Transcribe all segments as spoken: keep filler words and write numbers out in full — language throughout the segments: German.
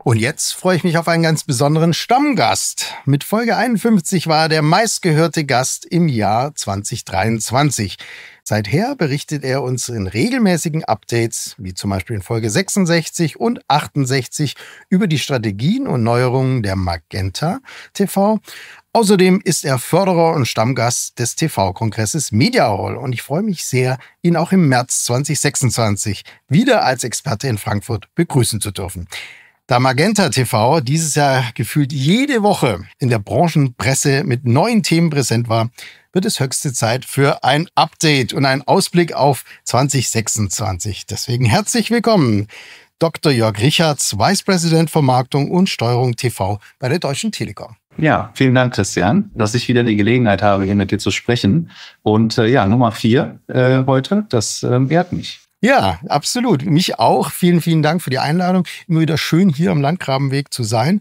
Und jetzt freue ich mich auf einen ganz besonderen Stammgast. Mit Folge einundfünfzig war er der meistgehörte Gast im Jahr zwanzig dreiundzwanzig. Seither berichtet er uns in regelmäßigen Updates, wie zum Beispiel in Folge sechsundsechzig und achtundsechzig, über die Strategien und Neuerungen der Magenta T V. Außerdem ist er Förderer und Stammgast des T V-Kongresses Media Hall. Und ich freue mich sehr, ihn auch im März zwanzig sechsundzwanzig wieder als Experte in Frankfurt begrüßen zu dürfen. Da Magenta T V dieses Jahr gefühlt jede Woche in der Branchenpresse mit neuen Themen präsent war, wird es höchste Zeit für ein Update und einen Ausblick auf zwanzig sechsundzwanzig. Deswegen herzlich willkommen, Doktor Jörg Richards, Vice President Vermarktung und Steuerung T V bei der Deutschen Telekom. Ja, vielen Dank, Christian, dass ich wieder die Gelegenheit habe, hier mit dir zu sprechen. Und äh, ja, Nummer vier äh, heute, das äh, ehrt mich. Ja, absolut. Mich auch. Vielen, vielen Dank für die Einladung. Immer wieder schön, hier am Landgrabenweg zu sein.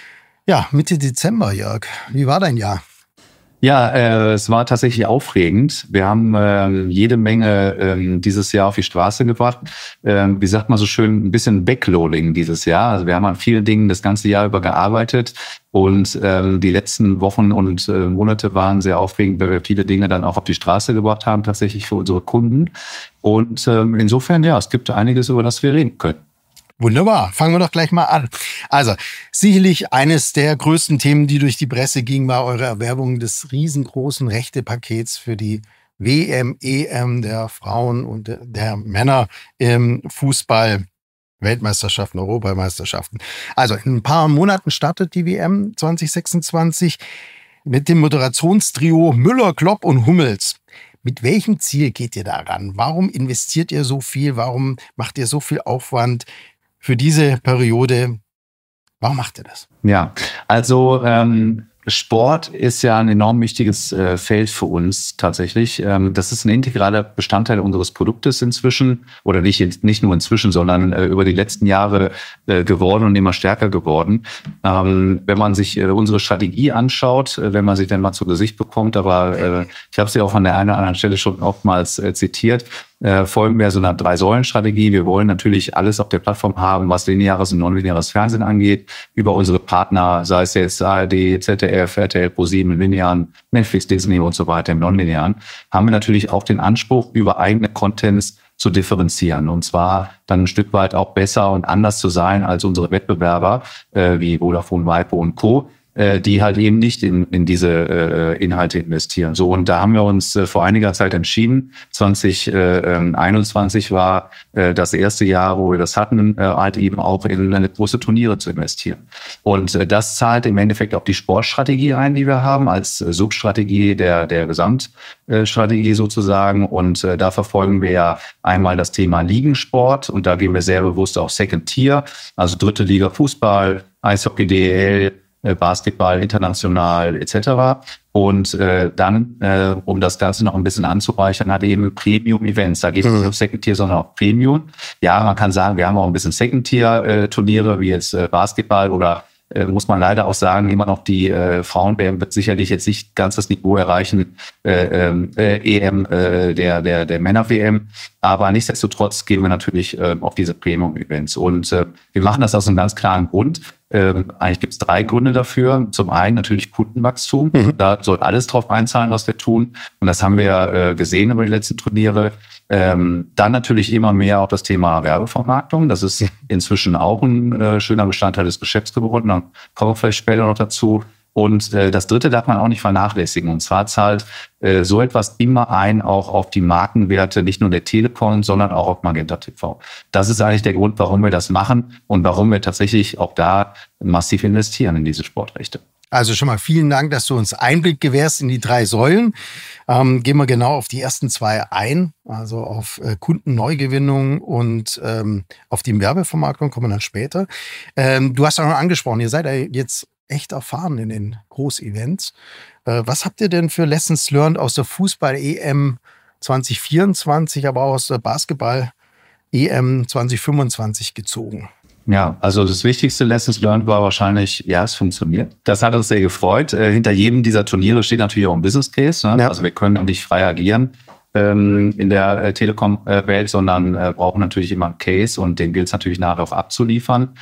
Ja, Mitte Dezember, Jörg. Wie war dein Jahr? Ja, äh, es war tatsächlich aufregend. Wir haben äh, jede Menge äh, dieses Jahr auf die Straße gebracht. Äh, wie sagt man so schön, ein bisschen Backloading dieses Jahr. Also wir haben an vielen Dingen das ganze Jahr über gearbeitet. Und äh, die letzten Wochen und äh, Monate waren sehr aufregend, weil wir viele Dinge dann auch auf die Straße gebracht haben, tatsächlich für unsere Kunden. Und äh, insofern, ja, es gibt einiges, über das wir reden können. Wunderbar, fangen wir doch gleich mal an. Also, sicherlich eines der größten Themen, die durch die Presse ging, war eure Erwerbung des riesengroßen Rechtepakets für die W M, E M der Frauen und der Männer im Fußball. Weltmeisterschaften, Europameisterschaften. Also in ein paar Monaten startet die W M zwanzig sechsundzwanzig mit dem Moderationstrio Müller, Klopp und Hummels. Mit welchem Ziel geht ihr daran? Warum investiert ihr so viel? Warum macht ihr so viel Aufwand für diese Periode? Warum macht ihr das? Ja, also ähm Sport ist ja ein enorm wichtiges äh, Feld für uns tatsächlich. Ähm, das ist ein integraler Bestandteil unseres Produktes inzwischen oder nicht, nicht nur inzwischen, sondern äh, über die letzten Jahre äh, geworden und immer stärker geworden. Ähm, wenn man sich äh, unsere Strategie anschaut, äh, wenn man sie dann mal zu Gesicht bekommt, aber äh, ich habe sie auch an der einen oder anderen Stelle schon oftmals äh, zitiert, Äh, folgen wir so einer Drei-Säulen-Strategie. Wir wollen natürlich alles auf der Plattform haben, was lineares und nonlineares Fernsehen angeht, über unsere Partner, sei es jetzt A R D, Z D F, R T L, ProSieben im linearen, Netflix, Disney und so weiter im nonlinearen, haben wir natürlich auch den Anspruch, über eigene Contents zu differenzieren und zwar dann ein Stück weit auch besser und anders zu sein als unsere Wettbewerber äh, wie Vodafone, Waipu und Co., die halt eben nicht in, in diese äh, Inhalte investieren. So, und da haben wir uns äh, vor einiger Zeit entschieden. zwanzig einundzwanzig war äh, das erste Jahr, wo wir das hatten, äh, halt eben auch in eine große Turniere zu investieren. Und äh, das zahlt im Endeffekt auf die Sportstrategie ein, die wir haben, als äh, Substrategie der, der Gesamtstrategie sozusagen. Und äh, da verfolgen wir ja einmal das Thema Ligensport und da gehen wir sehr bewusst auf Second Tier, also dritte Liga Fußball, Eishockey D E L, Basketball international et cetera. Und äh, dann, äh, um das Ganze noch ein bisschen anzureichern, hat eben Premium-Events. Da geht es nicht auf Second-Tier, sondern auf Premium. Ja, man kann sagen, wir haben auch ein bisschen Second-Tier-Turniere, wie jetzt äh, Basketball oder äh, muss man leider auch sagen, immer noch die äh, Frauen-W M wird sicherlich jetzt nicht ganz das Niveau erreichen, äh, äh, E M äh, der, der, der Männer-W M. Aber nichtsdestotrotz gehen wir natürlich äh, auf diese Premium-Events. Und äh, wir machen das aus einem ganz klaren Grund. Ähm, eigentlich gibt es drei Gründe dafür. Zum einen natürlich Kundenwachstum. Mhm. Da soll alles drauf einzahlen, was wir tun. Und das haben wir äh, gesehen über die letzten Turniere. Ähm, dann natürlich immer mehr auch das Thema Werbevermarktung. Das ist inzwischen auch ein äh, schöner Bestandteil des Geschäfts geworden. Dann kommen wir vielleicht später noch dazu. Und äh, das Dritte darf man auch nicht vernachlässigen. Und zwar zahlt äh, so etwas immer ein, auch auf die Markenwerte, nicht nur der Telekom, sondern auch auf Magenta T V. Das ist eigentlich der Grund, warum wir das machen und warum wir tatsächlich auch da massiv investieren in diese Sportrechte. Also schon mal vielen Dank, dass du uns Einblick gewährst in die drei Säulen. Ähm, gehen wir genau auf die ersten zwei ein, also auf äh, Kundenneugewinnung und ähm, auf die Werbevermarktung kommen wir dann später. Ähm, du hast auch noch angesprochen, ihr seid ja jetzt echt erfahren in den Großevents. Äh, was habt ihr denn für Lessons learned aus der Fußball-E M zwanzig vierundzwanzig, aber auch aus der Basketball-E M zwanzig fünfundzwanzig gezogen? Ja, also das wichtigste Lessons learned war wahrscheinlich, ja, es funktioniert. Das hat uns sehr gefreut. Äh, hinter jedem dieser Turniere steht natürlich auch ein Business Case. Ne? Ja. Also wir können nicht frei agieren ähm, in der äh, Telekom-Welt, sondern äh, brauchen natürlich immer einen Case und den gilt es natürlich nachher auch abzuliefern.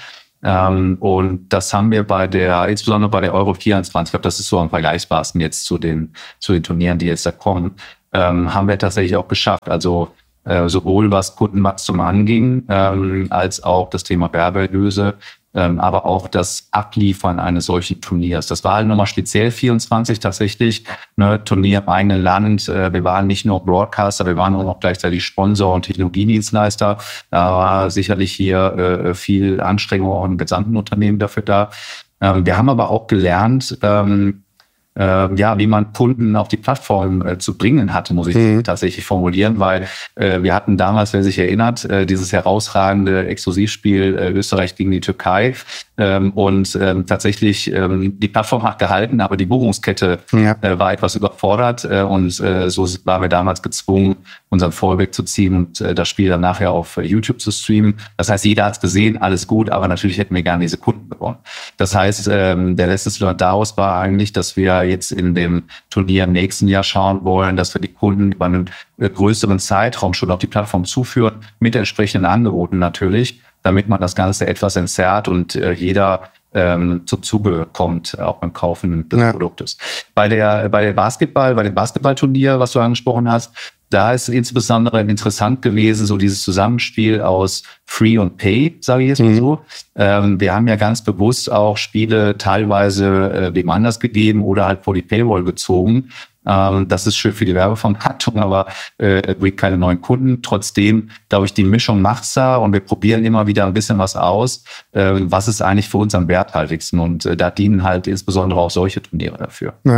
Ähm, und das haben wir bei der, insbesondere bei der Euro vierundzwanzig, ich glaube, das ist so am vergleichbarsten jetzt zu den, zu den Turnieren, die jetzt da kommen, ähm, haben wir tatsächlich auch geschafft. Also äh, sowohl was Kundenwachstum anging, ähm, als auch das Thema Werbeerlöse, ähm, aber auch das Abliefern eines solchen Turniers. Das war halt nochmal speziell vierundzwanzig tatsächlich, ne, Turnier im eigenen Land. Äh, wir waren nicht nur Broadcaster, wir waren auch noch gleichzeitig Sponsor und Technologiedienstleister. Da war sicherlich hier äh, viel Anstrengung auch im gesamten Unternehmen dafür da. Ähm, wir haben aber auch gelernt, ähm, Äh, ja, wie man Kunden auf die Plattform äh, zu bringen hatte, muss ich mhm. tatsächlich formulieren, weil äh, wir hatten damals, wer sich erinnert, äh, dieses herausragende Exklusivspiel äh, Österreich gegen die Türkei ähm, und ähm, tatsächlich ähm, die Plattform hat gehalten, aber die Buchungskette ja. äh, war etwas überfordert äh, und äh, so waren wir damals gezwungen, unseren Fallback zu ziehen und äh, das Spiel dann nachher auf äh, YouTube zu streamen. Das heißt, jeder hat es gesehen, alles gut, aber natürlich hätten wir gerne diese Kunden gewonnen. Das heißt, ähm, der letzte Learn daraus war eigentlich, dass wir jetzt in dem Turnier im nächsten Jahr schauen wollen, dass wir die Kunden über einen größeren Zeitraum schon auf die Plattform zuführen, mit entsprechenden Angeboten natürlich, damit man das Ganze etwas entzerrt und äh, jeder ähm, zum Zuge kommt, auch beim Kaufen des ja. Produktes. Bei der, bei der Basketball, bei dem Basketballturnier, was du angesprochen hast, da ist insbesondere interessant gewesen, so dieses Zusammenspiel aus Free und Pay, sage ich jetzt mal mhm. so. Ähm, wir haben ja ganz bewusst auch Spiele teilweise äh, wem anders gegeben oder halt vor die Paywall gezogen. Ähm, das ist schön für die Werbevermarktung, aber äh, bringt keine neuen Kunden. Trotzdem, glaube ich, die Mischung macht's da und wir probieren immer wieder ein bisschen was aus. Äh, was ist eigentlich für uns am werthaltigsten? Und äh, da dienen halt insbesondere auch solche Turniere dafür. Ja.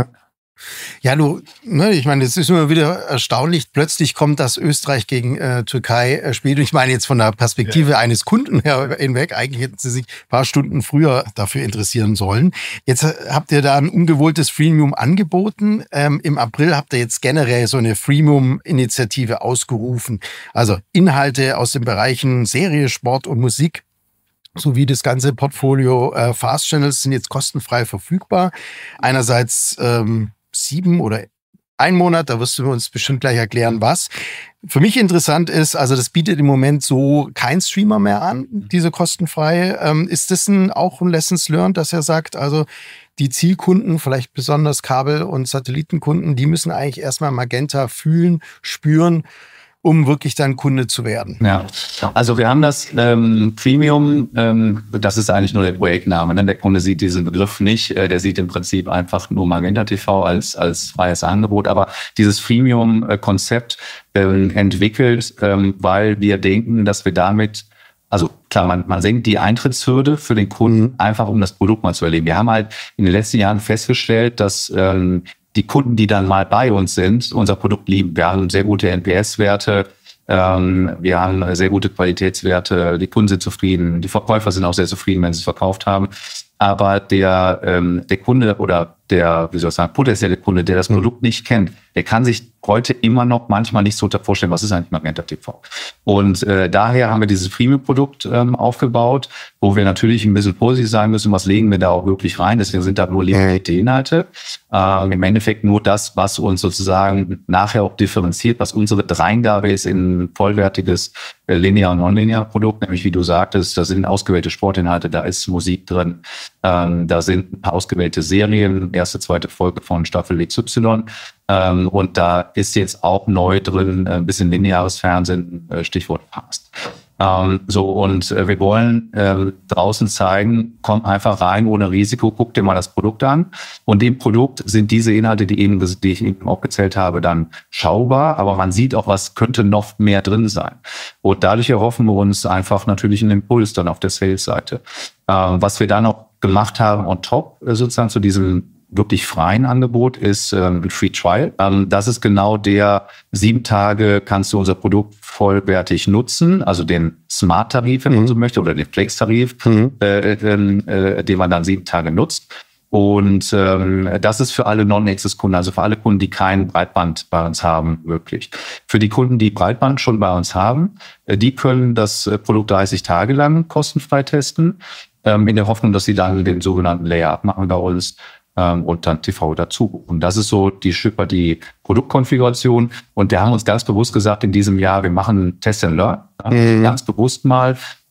Ja, du, ne, ich meine, es ist immer wieder erstaunlich, plötzlich kommt das Österreich gegen äh, Türkei äh, Spiel. Ich meine jetzt von der Perspektive ja. eines Kunden her hinweg, eigentlich hätten sie sich ein paar Stunden früher dafür interessieren sollen. Jetzt äh, habt ihr da ein ungewolltes Freemium angeboten. Ähm, Im April habt ihr jetzt generell so eine Freemium-Initiative ausgerufen. Also Inhalte aus den Bereichen Serie, Sport und Musik sowie das ganze Portfolio äh, Fast Channels sind jetzt kostenfrei verfügbar. Einerseits ähm, sieben oder ein Monat, da wirst du uns bestimmt gleich erklären, was. Für mich interessant ist, also das bietet im Moment so kein Streamer mehr an, diese kostenfreie. Ähm, ist das ein, auch ein Lessons learned, dass er sagt, also die Zielkunden, vielleicht besonders Kabel- und Satellitenkunden, die müssen eigentlich erstmal Magenta fühlen, spüren, um wirklich dann Kunde zu werden. Ja, also wir haben das ähm, Premium, ähm, das ist eigentlich nur der Projektname. Ne? Der Kunde sieht diesen Begriff nicht, äh, der sieht im Prinzip einfach nur Magenta T V als als freies Angebot. Aber dieses Freemium-Konzept äh, entwickelt, ähm, weil wir denken, dass wir damit, also klar, man, man senkt die Eintrittshürde für den Kunden, einfach um das Produkt mal zu erleben. Wir haben halt in den letzten Jahren festgestellt, dass ähm, die Kunden, die dann mal bei uns sind, unser Produkt lieben. Wir haben sehr gute N P S-Werte, ähm, wir haben sehr gute Qualitätswerte, die Kunden sind zufrieden, die Verkäufer sind auch sehr zufrieden, wenn sie es verkauft haben. Aber der, ähm, der Kunde oder der, wie soll ich sagen, potenzielle Kunde, der das Produkt nicht kennt, der kann sich heute immer noch manchmal nicht so vorstellen, was ist eigentlich Magenta T V. Und äh, daher haben wir dieses Freemium-Produkt ähm, aufgebaut, wo wir natürlich ein bisschen vorsichtig sein müssen, was legen wir da auch wirklich rein. Deswegen sind da nur limitierte Inhalte. Äh, Im Endeffekt nur das, was uns sozusagen nachher auch differenziert, was unsere Dreingabe ist in ein vollwertiges äh, linear- und non-linear-Produkt. Nämlich, wie du sagtest, da sind ausgewählte Sportinhalte, da ist Musik drin, ähm, da sind ein paar ausgewählte Serien, erste, zweite Folge von Staffel X Y. Ähm, und da ist jetzt auch neu drin, ein bisschen lineares Fernsehen, äh, Stichwort Fast. Ähm, so, und äh, wir wollen äh, draußen zeigen, komm einfach rein ohne Risiko, guck dir mal das Produkt an. Und im Produkt sind diese Inhalte, die, eben, die ich eben aufgezählt habe, dann schaubar, aber man sieht auch, was könnte noch mehr drin sein. Und dadurch erhoffen wir uns einfach natürlich einen Impuls dann auf der Sales-Seite. Ähm, was wir dann noch gemacht haben on top, äh, sozusagen zu diesem wirklich freien Angebot ist ähm, ein Free Trial. Ähm, das ist genau der sieben Tage kannst du unser Produkt vollwertig nutzen, also den Smart-Tarif, wenn mhm. man so möchte, oder den Flex-Tarif, mhm. äh, äh, den man dann sieben Tage nutzt. Und ähm, das ist für alle Non-Access-Kunden, also für alle Kunden, die kein Breitband bei uns haben, möglich. Für die Kunden, die Breitband schon bei uns haben, äh, die können das äh, Produkt dreißig Tage lang kostenfrei testen, ähm, in der Hoffnung, dass sie dann den sogenannten Layer machen bei uns und dann T V dazu. Und das ist so die Schipper, die Produktkonfiguration. Und wir haben uns ganz bewusst gesagt, in diesem Jahr, wir machen Test and Learn. Mhm. Ganz bewusst mal.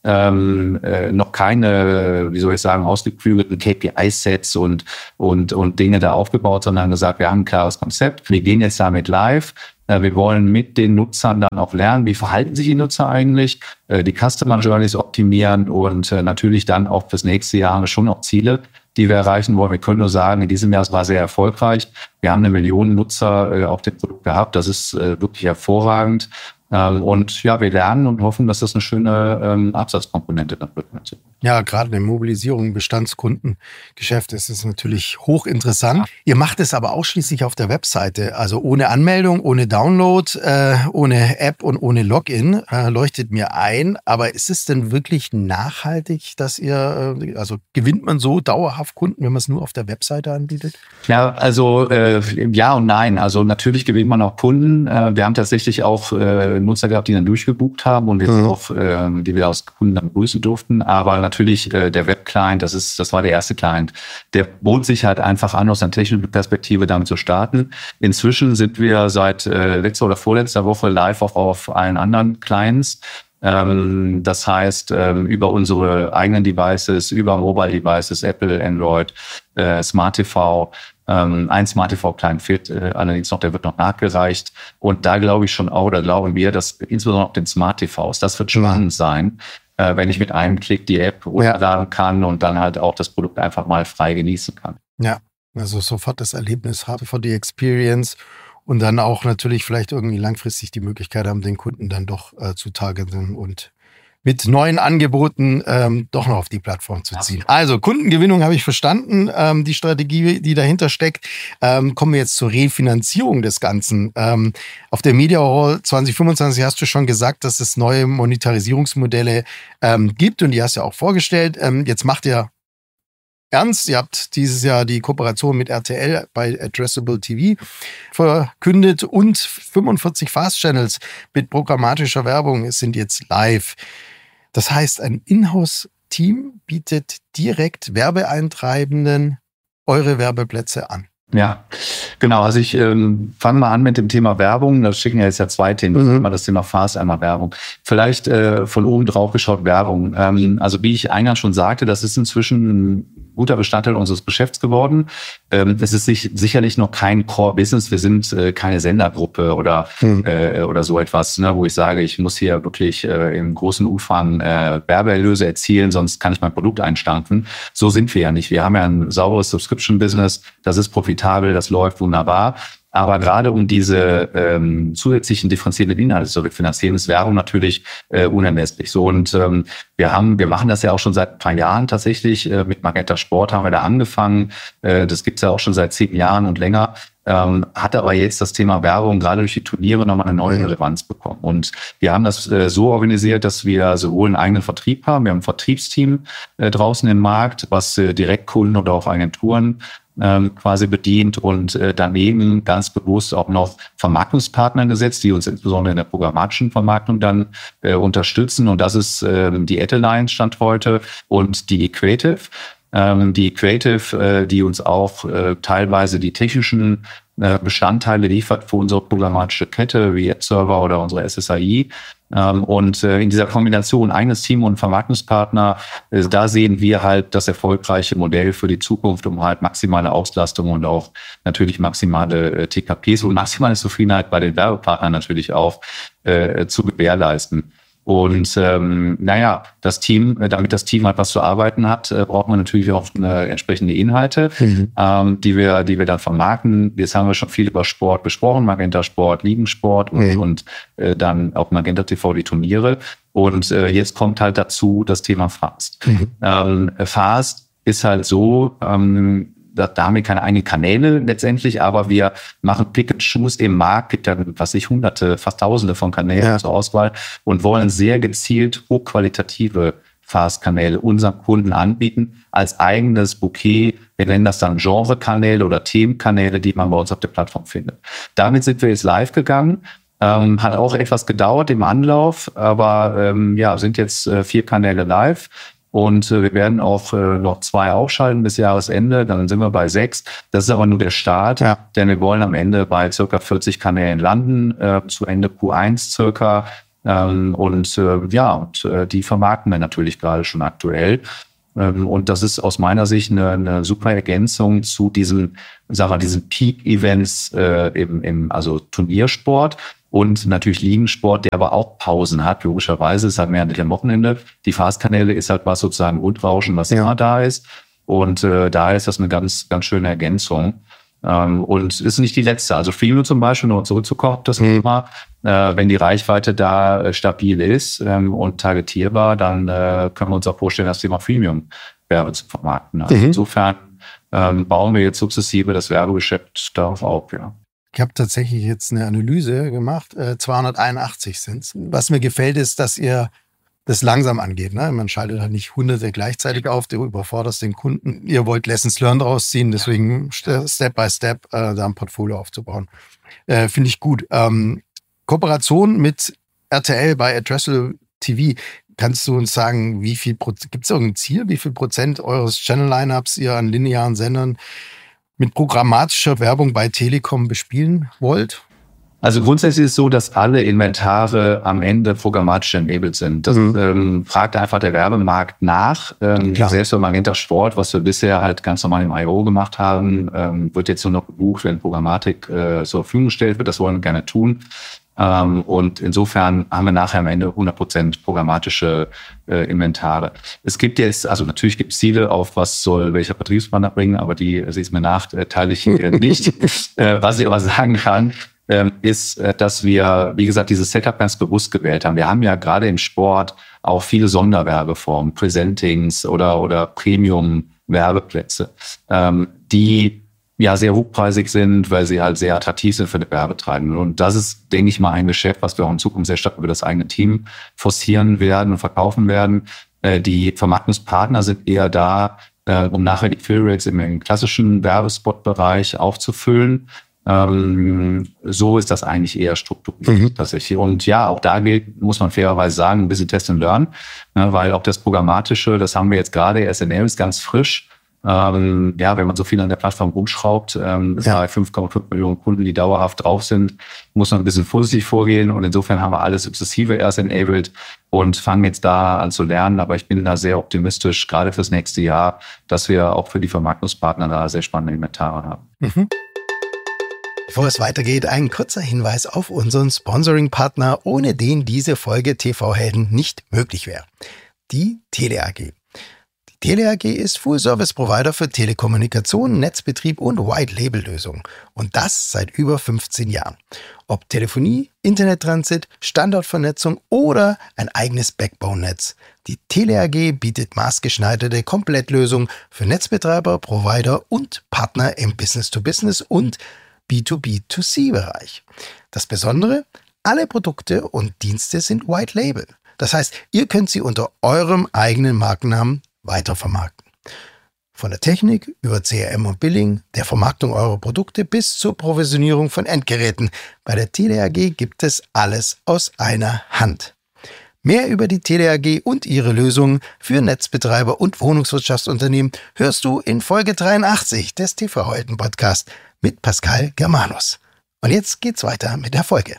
ähm, äh, noch keine, wie soll ich sagen, ausgeklügelten K P I-Sets und, und, und Dinge da aufgebaut, sondern gesagt, wir haben ein klares Konzept, wir gehen jetzt damit live. Wir wollen mit den Nutzern dann auch lernen, wie verhalten sich die Nutzer eigentlich, die Customer Journeys optimieren und natürlich dann auch fürs nächste Jahr schon noch Ziele, die wir erreichen wollen. Wir können nur sagen, in diesem Jahr es war sehr erfolgreich. Wir haben eine Million Nutzer auf dem Produkt gehabt. Das ist wirklich hervorragend. Und ja, wir lernen und hoffen, dass das eine schöne ähm, Absatzkomponente dann wird. Ja, gerade in Mobilisierung, Bestandskundengeschäft ist es natürlich hochinteressant. Ihr macht es aber ausschließlich auf der Webseite, also ohne Anmeldung, ohne Download, äh, ohne App und ohne Login, äh, leuchtet mir ein. Aber ist es denn wirklich nachhaltig, dass ihr, äh, also gewinnt man so dauerhaft Kunden, wenn man es nur auf der Webseite anbietet? Ja, also äh, ja und nein. Also natürlich gewinnt man auch Kunden. Äh, wir haben tatsächlich auch äh, Nutzer gehabt, die dann durchgebucht haben und wir mhm. auch, äh, die wir aus Kunden dann begrüßen durften. Aber natürlich äh, der Web-Client, das ist, das war der erste Client. Der bot sich halt einfach an, aus einer technischen Perspektive damit zu starten. Inzwischen sind wir seit äh, letzter oder vorletzter Woche live auch auf allen anderen Clients. Ähm, das heißt, ähm, über unsere eigenen Devices, über Mobile Devices, Apple, Android, äh, Smart T V. Ähm, ein Smart T V-Client fehlt äh, allerdings noch, der wird noch nachgereicht. Und da glaube ich schon auch, oder glauben wir, dass insbesondere auf den Smart T Vs, das wird spannend sein, äh, wenn ich mit einem Klick die App runterladen kann und dann halt auch das Produkt einfach mal frei genießen kann. Ja, also sofort das Erlebnis haben für die Experience und dann auch natürlich vielleicht irgendwie langfristig die Möglichkeit haben, den Kunden dann doch äh, zu targeten und mit neuen Angeboten ähm, doch noch auf die Plattform zu ziehen. Also Kundengewinnung habe ich verstanden, ähm, die Strategie, die dahinter steckt. Ähm, kommen wir jetzt zur Refinanzierung des Ganzen. Ähm, auf der Media Hall zwanzig fünfundzwanzig hast du schon gesagt, dass es neue Monetarisierungsmodelle ähm, gibt und die hast du ja auch vorgestellt. Ähm, jetzt macht ihr ernst. Ihr habt dieses Jahr die Kooperation mit R T L bei Addressable T V verkündet und fünfundvierzig Fast Channels mit programmatischer Werbung sind jetzt live. Das heißt, ein Inhouse-Team bietet direkt Werbeeintreibenden eure Werbeplätze an. Ja, genau. Also ich ähm, fange mal an mit dem Thema Werbung. Da schicken ja jetzt ja zwei Themen. Mhm. Einmal das Thema Fast, einmal Werbung. Vielleicht äh, von oben drauf geschaut Werbung. Ähm, also wie ich eingangs schon sagte, das ist inzwischen ein guter Bestandteil unseres Geschäfts geworden. Ähm, es ist sich, sicherlich noch kein Core-Business. Wir sind äh, keine Sendergruppe oder mhm. äh, oder so etwas, ne, wo ich sage, ich muss hier wirklich äh, im großen Umfang äh, Werbeerlöse erzielen, sonst kann ich mein Produkt einstampfen. So sind wir ja nicht. Wir haben ja ein sauberes Subscription-Business. Das ist profitabel, das läuft wunderbar. Aber gerade um diese ähm, zusätzlichen differenzierenden Inhalte zu refinanzieren, ist Werbung natürlich äh, unerlässlich. So und ähm, wir haben, wir machen das ja auch schon seit ein paar Jahren tatsächlich. Äh, mit Magenta Sport haben wir da angefangen. Äh, das gibt's ja auch schon seit zehn Jahren und länger. Ähm, hat aber jetzt das Thema Werbung gerade durch die Turniere nochmal eine neue Relevanz bekommen. Und wir haben das äh, so organisiert, dass wir sowohl einen eigenen Vertrieb haben, wir haben ein Vertriebsteam äh, draußen im Markt, was äh, Direktkunden oder auch Agenturen ähm, quasi bedient und äh, daneben ganz bewusst auch noch Vermarktungspartner gesetzt, die uns insbesondere in der programmatischen Vermarktung dann äh, unterstützen. Und das ist äh, die Ad Alliance Stand heute und die Creative. Ähm, die Creative, äh, die uns auch äh, teilweise die technischen äh, Bestandteile liefert für unsere programmatische Kette, wie Ad-Server oder unsere S S A I. Ähm, und äh, in dieser Kombination eigenes Team und Vermarktungspartner, äh, da sehen wir halt das erfolgreiche Modell für die Zukunft, um halt maximale Auslastung und auch natürlich maximale äh, T K Ps und maximale Zufriedenheit bei den Werbepartnern natürlich auch äh, zu gewährleisten. Und ähm, naja, das Team, damit das Team halt was zu arbeiten hat, äh, braucht man natürlich auch äh, entsprechende Inhalte, mhm. ähm, die wir, die wir dann vermarkten. Jetzt haben wir schon viel über Sport besprochen, Magenta Sport, Ligensport und, mhm. und äh, dann auch Magenta T V die Turniere. Und äh, jetzt kommt halt dazu das Thema Fast. Mhm. Ähm, Fast ist halt so, ähm, da haben wir keine eigenen Kanäle letztendlich, aber wir machen Pick and Choose im Markt, gibt ja, was ich, hunderte, fast tausende von Kanälen ja. zur Auswahl und wollen sehr gezielt hochqualitative Fast-Kanäle unseren Kunden anbieten als eigenes Bouquet. Wir nennen das dann Genre-Kanäle oder Themenkanäle, die man bei uns auf der Plattform findet. Damit sind wir jetzt live gegangen. Ähm, hat auch etwas gedauert im Anlauf, aber ähm, ja, sind jetzt äh, vier Kanäle live. Und äh, wir werden auch äh, noch zwei aufschalten bis Jahresende, dann sind wir bei sechs. Das ist aber nur der Start, ja. denn wir wollen am Ende bei circa vierzig Kanälen landen, äh, zu Ende Q eins circa. Ähm, und äh, ja, und, äh, die vermarkten wir natürlich gerade schon aktuell. Ähm, und das ist aus meiner Sicht eine, eine super Ergänzung zu diesen, sagen wir, diesen Peak-Events äh, im, im also Turniersport. Und natürlich Liegensport, der aber auch Pausen hat, logischerweise. Es hat mehr am Wochenende. Die Fastkanäle ist halt was sozusagen Grundrauschen, was ja immer da ist. Und äh, daher ist das eine ganz, ganz schöne Ergänzung. Ähm, und ist nicht die letzte. Also Freemium zum Beispiel, noch zurückzukommen, das Thema, mhm. äh, wenn die Reichweite da äh, stabil ist ähm, und targetierbar, dann äh, können wir uns auch vorstellen, das Thema Freemium-Werbe zu vermarkten. Also mhm. Insofern ähm, bauen wir jetzt sukzessive das Werbegeschäft darauf auf, ja. Ich habe tatsächlich jetzt eine Analyse gemacht, äh, zweihunderteinundachtzig sind es. Was mir gefällt, ist, dass ihr das langsam angeht. Ne? Man schaltet halt nicht hunderte gleichzeitig auf, du überforderst den Kunden. Ihr wollt Lessons learned draus ziehen, deswegen Step by Step äh, da ein Portfolio aufzubauen. Äh, Finde ich gut. Ähm, Kooperation mit R T L bei Addressable T V. Kannst du uns sagen, wie viel Prozent, gibt es irgendein Ziel, wie viel Prozent eures Channel-Lineups ihr an linearen Sendern mit programmatischer Werbung bei Telekom bespielen wollt? Also grundsätzlich ist es so, dass alle Inventare am Ende programmatisch enabled sind. Das mhm. ähm, fragt einfach der Werbemarkt nach. Ähm, selbst bei Magenta Sport, was wir bisher halt ganz normal im I O gemacht haben, ähm, wird jetzt nur noch gebucht, wenn Programmatik äh, zur Verfügung gestellt wird. Das wollen wir gerne tun. Ähm, und insofern haben wir nachher am Ende hundert Prozent programmatische äh, Inventare. Es gibt jetzt, also natürlich gibt es Ziele auf, was soll welcher Vertriebspartner bringen, aber die, sie ist mir nach, äh, teile ich hier nicht. Äh, was ich aber sagen kann, ähm, ist, äh, dass wir, wie gesagt, dieses Setup ganz bewusst gewählt haben. Wir haben ja gerade im Sport auch viele Sonderwerbeformen, Presentings oder, oder Premium-Werbeplätze, ähm, die ja sehr hochpreisig sind, weil sie halt sehr attraktiv sind für die Werbetreibenden. Und das ist, denke ich mal, ein Geschäft, was wir auch in Zukunft sehr stark über das eigene Team forcieren werden und verkaufen werden. Äh, die Vermarktungspartner sind eher da, äh, um nachher die Fill-Rates im, im klassischen Werbespot-Bereich aufzufüllen. Ähm, so ist das eigentlich eher strukturiert mhm. tatsächlich. Und ja, auch da gilt, muss man fairerweise sagen, ein bisschen Test and Learn, ne, weil auch das Programmatische, das haben wir jetzt gerade, S N L ist ganz frisch. Ähm, ja, wenn man so viel an der Plattform rumschraubt, ähm, ja. bei fünf Komma fünf Millionen Kunden, die dauerhaft drauf sind, muss man ein bisschen vorsichtig vorgehen. Und insofern haben wir alles sukzessive erst enabled und fangen jetzt da an zu lernen. Aber ich bin da sehr optimistisch, gerade fürs nächste Jahr, dass wir auch für die Vermarktungspartner da sehr spannende Inventare haben. Mhm. Bevor es weitergeht, ein kurzer Hinweis auf unseren Sponsoring-Partner, ohne den diese Folge T V-Helden nicht möglich wäre. Die Tele A G. Die Tele A G ist Full-Service-Provider für Telekommunikation, Netzbetrieb und White-Label-Lösungen. Und das seit über fünfzehn Jahren. Ob Telefonie, Internettransit, Standortvernetzung oder ein eigenes Backbone-Netz. Die Tele A G bietet maßgeschneiderte Komplettlösungen für Netzbetreiber, Provider und Partner im Business-to-Business und B zwei B zwei C-Bereich. Das Besondere, alle Produkte und Dienste sind White Label. Das heißt, ihr könnt sie unter eurem eigenen Markennamen weitervermarkten. Von der Technik über C R M und Billing, der Vermarktung eurer Produkte bis zur Provisionierung von Endgeräten. Bei der Tele A G gibt es alles aus einer Hand. Mehr über die Tele A G und ihre Lösungen für Netzbetreiber und Wohnungswirtschaftsunternehmen hörst du in Folge dreiundachtzig des T V-Helden-Podcast mit Pascal Germanus. Und jetzt geht's weiter mit der Folge.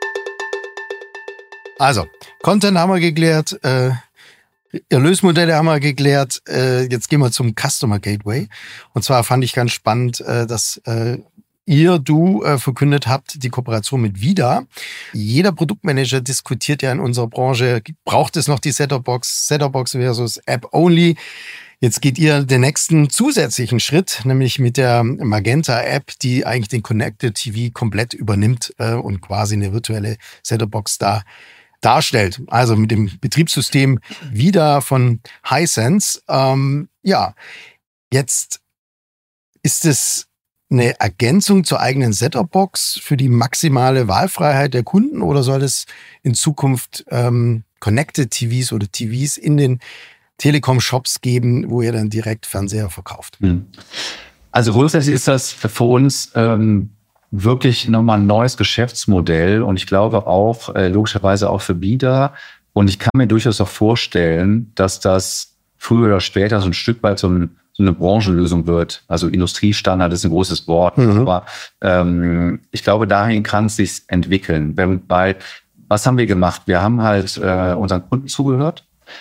Also, Content haben wir geklärt, äh, Erlösmodelle haben wir geklärt, äh, jetzt gehen wir zum Customer Gateway. Und zwar fand ich ganz spannend, äh, dass äh, ihr, du, äh, verkündet habt, die Kooperation mit Vida. Jeder Produktmanager diskutiert ja in unserer Branche, braucht es noch die Set-Top-Box, Set-Top-Box versus App-Only. Jetzt geht ihr den nächsten zusätzlichen Schritt, nämlich mit der Magenta-App, die eigentlich den Connected T V komplett übernimmt äh, und quasi eine virtuelle Set-Top-Box da darstellt. Also mit dem Betriebssystem Vida von Hisense. Ähm, ja, jetzt ist es eine Ergänzung zur eigenen Set-Top-Box für die maximale Wahlfreiheit der Kunden oder soll es in Zukunft ähm, Connected T Vs oder T Vs in den Telekom-Shops geben, wo ihr dann direkt Fernseher verkauft? Also grundsätzlich ist das für uns ähm, wirklich nochmal ein neues Geschäftsmodell und ich glaube auch äh, logischerweise auch für Vida. Und ich kann mir durchaus auch vorstellen, dass das früher oder später so ein Stück weit so, ein, so eine Branchenlösung wird. Also Industriestandard ist ein großes Wort, mhm. aber ähm, ich glaube, dahin kann es sich entwickeln. Wenn, weil was haben wir gemacht? Wir haben halt äh, unseren Kunden zugehört.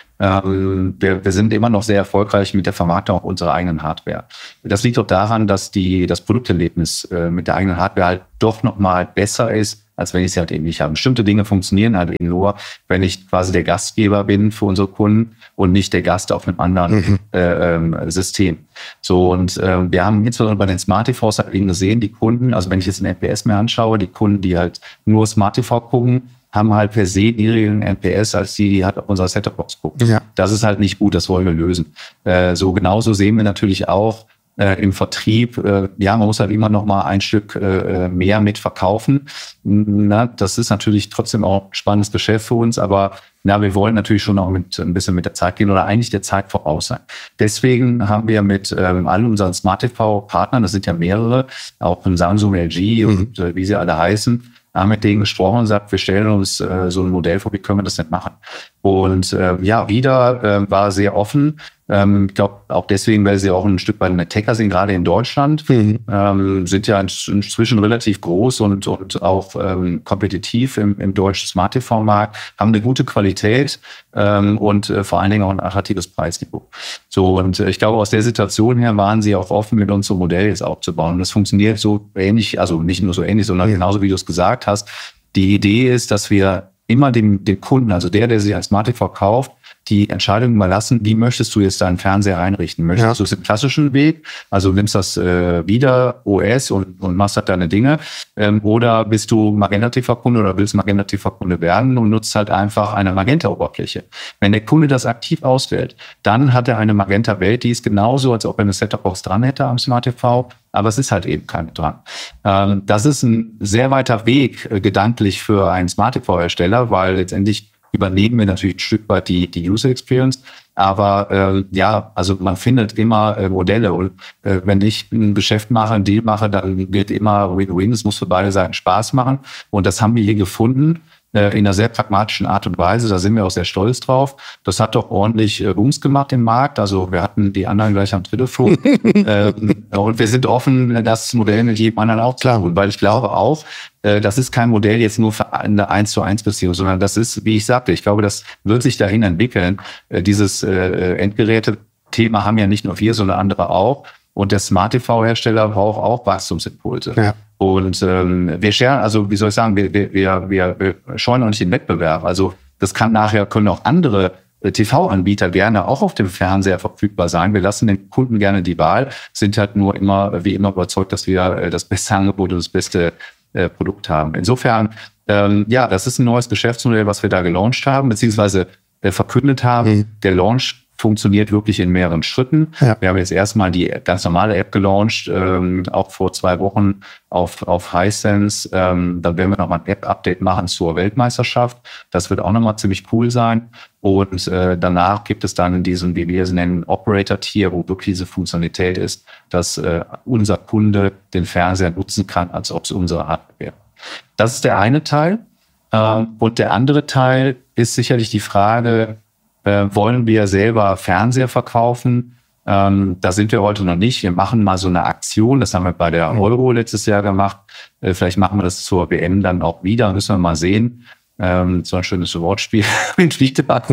Ähm, wir, wir sind immer noch sehr erfolgreich mit der Vermarktung auch unserer eigenen Hardware. Das liegt auch daran, dass die, das Produkterlebnis äh, mit der eigenen Hardware halt doch nochmal besser ist, als wenn ich sie halt eben nicht habe. Bestimmte Dinge funktionieren halt eben nur, wenn ich quasi der Gastgeber bin für unsere Kunden und nicht der Gast auf einem anderen mhm. äh, ähm, System. So, und äh, wir haben insbesondere bei den Smart T Vs halt eben gesehen, die Kunden, also wenn ich jetzt den N P S mir anschaue, die Kunden, die halt nur Smart T V gucken, haben halt per se niedrigen N P S als die, die halt auf unserer Set-Top-Box gucken. Ja. Das ist halt nicht gut, das wollen wir lösen. Äh, so genauso sehen wir natürlich auch äh, im Vertrieb, äh, ja, man muss halt immer noch mal ein Stück äh, mehr mitverkaufen. Na, das ist natürlich trotzdem auch ein spannendes Geschäft für uns, aber na, wir wollen natürlich schon auch mit ein bisschen mit der Zeit gehen oder eigentlich der Zeit voraus sein. Deswegen haben wir mit ähm, all unseren Smart T V-Partnern, das sind ja mehrere, auch von Samsung, L G mhm. und äh, wie sie alle heißen, haben mit denen gesprochen und gesagt, wir stellen uns äh, so ein Modell vor, wie können wir das denn machen? Und äh, ja, wieder äh, war sehr offen. Ähm, ich glaube, auch deswegen, weil sie auch ein Stück weit eine Techer sind, gerade in Deutschland, mhm. ähm, sind ja inzwischen relativ groß und, und auch ähm, kompetitiv im, im deutschen Smart T V-Markt, haben eine gute Qualität ähm, und äh, vor allen Dingen auch ein attraktives Preisniveau. So, und äh, ich glaube, aus der Situation her waren sie auch offen, mit uns so ein Modell jetzt aufzubauen. Und das funktioniert so ähnlich, also nicht nur so ähnlich, sondern genauso, wie du es gesagt hast. Die Idee ist, dass wir immer dem, dem Kunden, also der, der sich als Smart T V kauft, die Entscheidung überlassen, wie möchtest du jetzt deinen Fernseher einrichten? Möchtest ja. du es im klassischen Weg, also nimmst das äh, wieder O S und, und machst halt deine Dinge, ähm, oder bist du Magenta-T V-Kunde oder willst Magenta-T V-Kunde werden und nutzt halt einfach eine Magenta-Oberfläche. Wenn der Kunde das aktiv auswählt, dann hat er eine Magenta-Welt, die ist genauso, als ob er eine Set-Top-Box dran hätte am Smart T V, aber es ist halt eben keine dran. Ähm, das ist ein sehr weiter Weg äh, gedanklich für einen Smart T V-Hersteller, weil letztendlich übernehmen wir natürlich ein Stück weit die, die User Experience. Aber äh, ja, also man findet immer äh, Modelle. Und äh, wenn ich ein Geschäft mache, einen Deal mache, dann gilt immer Win-Win. Es muss für beide Seiten Spaß machen. Und das haben wir hier gefunden äh, in einer sehr pragmatischen Art und Weise. Da sind wir auch sehr stolz drauf. Das hat doch ordentlich äh, Booms gemacht im Markt. Also wir hatten die anderen gleich am Telefon. ähm, und wir sind offen, das Modell mit jedem anderen auch zu tun. Weil ich glaube auch, das ist kein Modell jetzt nur für eine eins zu eins Beziehung, sondern das ist, wie ich sagte, ich glaube, das wird sich dahin entwickeln. Dieses äh, Endgeräte-Thema haben ja nicht nur wir, sondern andere auch. Und der Smart T V-Hersteller braucht auch Wachstumsimpulse. Ja. Und ähm, wir scheren, also wie soll ich sagen, wir, wir, wir, wir scheuen auch nicht den Wettbewerb. Also das kann nachher, können auch andere T V-Anbieter gerne auch auf dem Fernseher verfügbar sein. Wir lassen den Kunden gerne die Wahl, sind halt nur immer, wie immer überzeugt, dass wir das beste Angebot und das beste Produkt haben. Insofern, ähm, ja, das ist ein neues Geschäftsmodell, was wir da gelauncht haben, beziehungsweise äh, verkündet haben. Mhm. Der Launch funktioniert wirklich in mehreren Schritten. Ja. Wir haben jetzt erstmal die ganz normale App gelauncht, ähm, auch vor zwei Wochen auf, auf Hisense. Ähm, dann werden wir nochmal ein App-Update machen zur Weltmeisterschaft. Das wird auch nochmal ziemlich cool sein. Und äh, danach gibt es dann diesen, wie wir es nennen, Operator-Tier, wo wirklich diese Funktionalität ist, dass äh, unser Kunde den Fernseher nutzen kann, als ob es unsere Hardware wäre. Das ist der eine Teil. Ähm, und der andere Teil ist sicherlich die Frage, äh, wollen wir selber Fernseher verkaufen? Ähm, da sind wir heute noch nicht. Wir machen mal so eine Aktion. Das haben wir bei der Euro letztes Jahr gemacht. Äh, vielleicht machen wir das zur W M dann auch wieder. Müssen wir mal sehen. Ähm, so ein schönes Wortspiel mit Schlichtebad.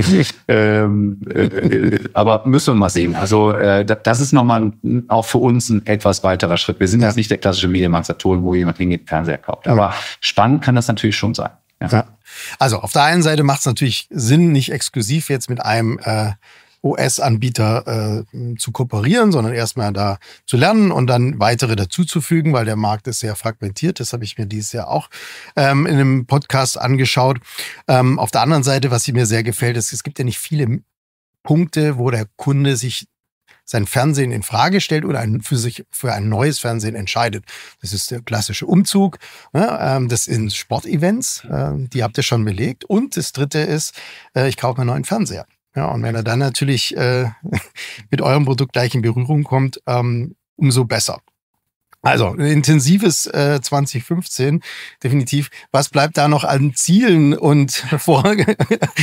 ähm, äh, aber müssen wir mal sehen. Also äh, das ist nochmal auch für uns ein etwas weiterer Schritt. Wir sind jetzt nicht der klassische Mediamarkt Saturn, wo jemand hingeht, Fernseher kauft. Aber spannend kann das natürlich schon sein. Ja. Ja. Also auf der einen Seite macht es natürlich Sinn, nicht exklusiv jetzt mit einem äh, O S-Anbieter äh, zu kooperieren, sondern erstmal da zu lernen und dann weitere dazuzufügen, weil der Markt ist sehr fragmentiert. Das habe ich mir dieses Jahr auch ähm, in einem Podcast angeschaut. Ähm, auf der anderen Seite, was mir sehr gefällt, ist, es gibt ja nicht viele Punkte, wo der Kunde sich sein Fernsehen in Frage stellt oder ein, für sich für ein neues Fernsehen entscheidet. Das ist der klassische Umzug, ne, ähm, das sind Sportevents, äh, die habt ihr schon belegt. Und das dritte ist, äh, ich kaufe mir einen neuen Fernseher. Ja, und wenn er dann natürlich äh, mit eurem Produkt gleich in Berührung kommt, ähm, umso besser. Also ein intensives äh, zwanzig fünfzehn, definitiv. Was bleibt da noch an Zielen und vor, äh,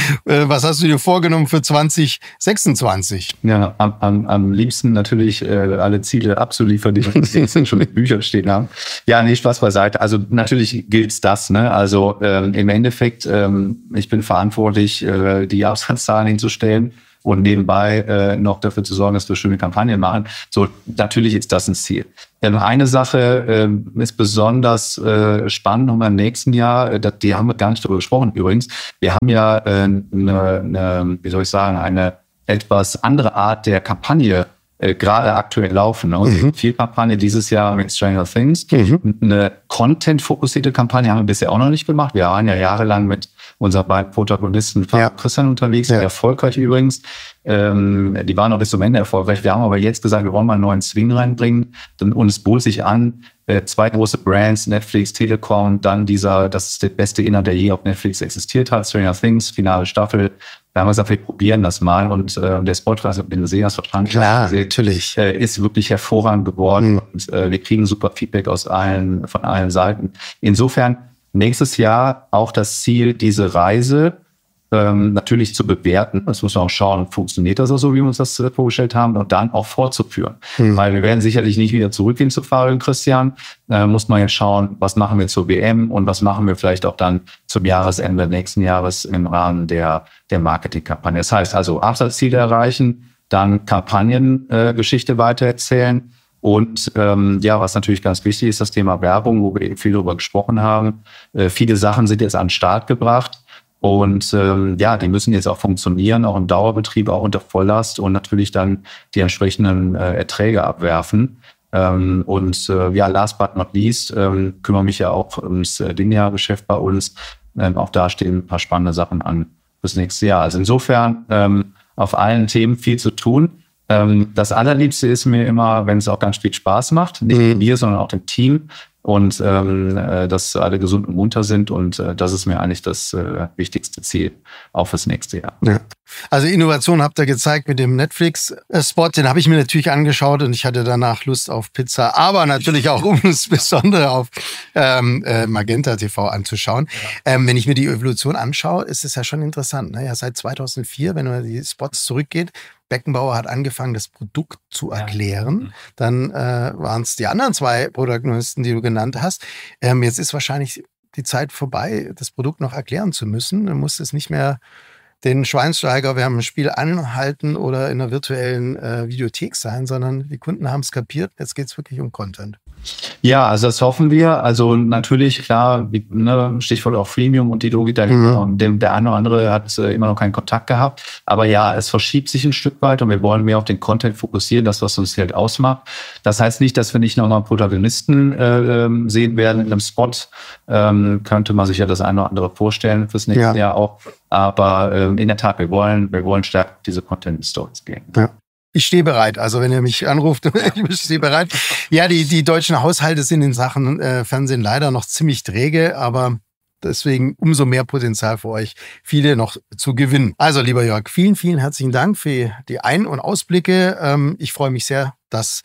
was hast du dir vorgenommen für zwanzig sechsundzwanzig? Ja, am, am, am liebsten natürlich äh, alle Ziele abzuliefern, die wir schon in Büchern stehen haben. Ja, nee, Spaß beiseite. Also natürlich gilt's das. Ne? Also ähm, im Endeffekt, ähm, ich bin verantwortlich, äh, die Absatzzahlen hinzustellen und nebenbei äh, noch dafür zu sorgen, dass wir schöne Kampagnen machen. So, natürlich ist das ein Ziel. Ähm, eine Sache ähm, ist besonders äh, spannend nochmal im nächsten Jahr, äh, die haben wir gar nicht darüber gesprochen übrigens. Wir haben ja äh, eine, eine, wie soll ich sagen, eine etwas andere Art der Kampagne äh, gerade aktuell laufen. Ne? Und mhm. viel Kampagne dieses Jahr mit Stranger Things. Mhm. Eine Content-fokussierte Kampagne haben wir bisher auch noch nicht gemacht. Wir waren ja jahrelang mit unseren beiden Protagonisten, ja. Christian, unterwegs, ja. erfolgreich übrigens. Ähm, die waren auch bis zum Ende erfolgreich. Wir haben aber jetzt gesagt, wir wollen mal einen neuen Swing reinbringen. Und es bot sich an, äh, zwei große Brands, Netflix, Telekom, dann dieser, das ist der beste Inhalt, der je auf Netflix existiert hat, Stranger Things, finale Staffel. Da haben wir gesagt, wir probieren das mal. Und äh, der Spot, also den du gesehen hast, verstanden. Klar, gesehen, natürlich. Äh, ist wirklich hervorragend geworden. Mhm. Und äh, wir kriegen super Feedback aus allen, von allen Seiten. Insofern, nächstes Jahr auch das Ziel, diese Reise ähm, natürlich zu bewerten. Das muss man auch schauen, funktioniert das auch so, wie wir uns das äh, vorgestellt haben, und dann auch fortzuführen. Mhm. Weil wir werden sicherlich nicht wieder zurückgehen zu Fabian Christian. Äh, muss man jetzt schauen, was machen wir zur W M und was machen wir vielleicht auch dann zum Jahresende nächsten Jahres im Rahmen der, der Marketingkampagne. Das heißt also Absatzziele erreichen, dann Kampagnengeschichte äh, weitererzählen. Und ähm, ja, was natürlich ganz wichtig ist, das Thema Werbung, wo wir eben viel darüber gesprochen haben. Äh, viele Sachen sind jetzt an den Start gebracht und ähm, ja, die müssen jetzt auch funktionieren, auch im Dauerbetrieb, auch unter Volllast und natürlich dann die entsprechenden äh, Erträge abwerfen. Ähm, und äh, ja, last but not least, ähm, kümmere mich ja auch ums äh, Lineargeschäft bei uns. Ähm, auch da stehen ein paar spannende Sachen an fürs nächste Jahr. Also insofern ähm, auf allen Themen viel zu tun. Das Allerliebste ist mir immer, wenn es auch ganz viel Spaß macht, nicht nur mir, sondern auch dem Team, und ähm, dass alle gesund und munter sind, und äh, das ist mir eigentlich das äh, wichtigste Ziel, auch fürs nächste Jahr. Ja. Also Innovation habt ihr gezeigt mit dem Netflix-Spot, den habe ich mir natürlich angeschaut und ich hatte danach Lust auf Pizza, aber natürlich auch insbesondere auf ähm, äh, Magenta T V anzuschauen. Ja. Ähm, wenn ich mir die Evolution anschaue, ist es ja schon interessant. Ne? Ja, seit zweitausendvier, wenn man die Spots zurückgeht, Beckenbauer hat angefangen, das Produkt zu erklären. Ja. Dann äh, waren es die anderen zwei Protagonisten, die du genannt hast. Ähm, jetzt ist wahrscheinlich die Zeit vorbei, das Produkt noch erklären zu müssen. Du musst es nicht mehr den Schweinsteiger, wir haben ein Spiel anhalten oder in einer virtuellen äh, Videothek sein, sondern die Kunden haben es kapiert. Jetzt geht es wirklich um Content. Ja, also das hoffen wir. Also natürlich, klar, wie, ne, Stichwort auch Freemium und die Logik dahinter. Mhm. Und dem, der eine oder andere hat äh, immer noch keinen Kontakt gehabt. Aber ja, es verschiebt sich ein Stück weit und wir wollen mehr auf den Content fokussieren, das, was uns halt ausmacht. Das heißt nicht, dass wir nicht nochmal Protagonisten äh, sehen werden in einem Spot. Ähm, könnte man sich ja das eine oder andere vorstellen fürs nächste ja. Jahr auch. Aber äh, in der Tat, wir wollen, wir wollen stärker diese Content-Stories gehen. Ja. Ich stehe bereit. Also wenn ihr mich anruft, ich stehe bereit. Ja, die, die deutschen Haushalte sind in Sachen äh, Fernsehen leider noch ziemlich träge, aber deswegen umso mehr Potenzial für euch, viele noch zu gewinnen. Also lieber Jörg, vielen, vielen herzlichen Dank für die Ein- und Ausblicke. Ähm, ich freue mich sehr, dass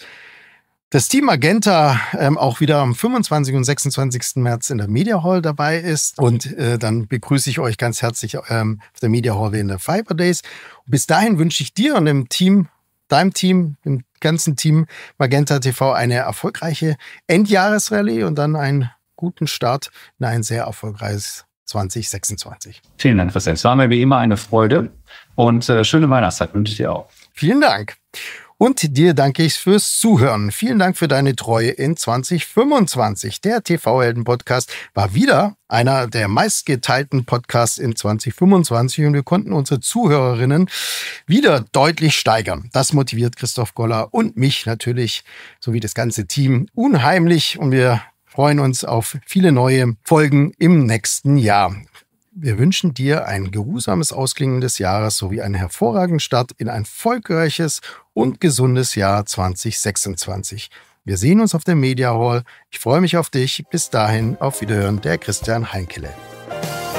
das Team Magenta ähm, auch wieder am fünfundzwanzigsten und sechsundzwanzigsten März in der Media Hall dabei ist. Und äh, dann begrüße ich euch ganz herzlich ähm, auf der Media Hall in der Fiber Days. Und bis dahin wünsche ich dir und dem Team, deinem Team, dem ganzen Team Magenta T V eine erfolgreiche Endjahresrallye und dann einen guten Start in ein sehr erfolgreiches zwanzig sechsundzwanzig. Vielen Dank, Christian. Es war mir wie immer eine Freude und äh, schöne Weihnachtszeit wünsche ich dir auch. Vielen Dank. Und dir danke ich fürs Zuhören. Vielen Dank für deine Treue in zwanzig fünfundzwanzig. Der T V-Helden-Podcast war wieder einer der meistgeteilten Podcasts in zwanzig fünfundzwanzig und wir konnten unsere Zuhörerinnen wieder deutlich steigern. Das motiviert Christoph Goller und mich natürlich sowie das ganze Team unheimlich und wir freuen uns auf viele neue Folgen im nächsten Jahr. Wir wünschen dir ein geruhsames Ausklingen des Jahres sowie einen hervorragenden Start in ein erfolgreiches und gesundes Jahr zwanzig sechsundzwanzig. Wir sehen uns auf der Media Hall. Ich freue mich auf dich. Bis dahin, auf Wiederhören, der Christian Heinkele.